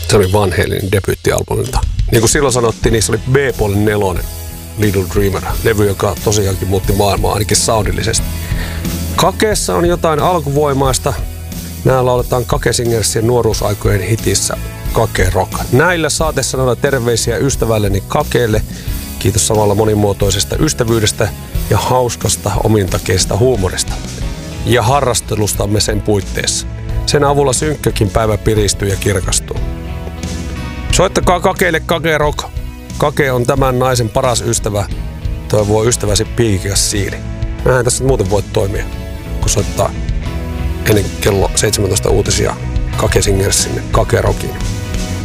Se oli Van Halenin debyyttialbumilta. Niin kuin silloin sanottiin, niin se oli B-puolen 4, Little Dreamer, levy, joka tosiaankin muutti maailmaa ainakin soundillisesti. Kakeessa on jotain alkuvoimaista. Nämä lauletaan Kake Singersien nuoruusaikojen hitissä Kake Rock. Näillä saatesanoilla terveisiä ystävälleni Kakeelle. Kiitos samalla monimuotoisesta ystävyydestä ja hauskasta omintakeista huumorista. Ja harrastelustamme sen puitteissa. Sen avulla synkkäkin päivä piristyy ja kirkastuu. Soittakaa Kakeelle Kake Rock. Kake on tämän naisen paras ystävä. Toivoo ystäväsi piikikäs siili. Mähän tässä muuten voi toimia, kun soittaa ennen kello 17 uutisia Kake Singersin Kake Rockiin.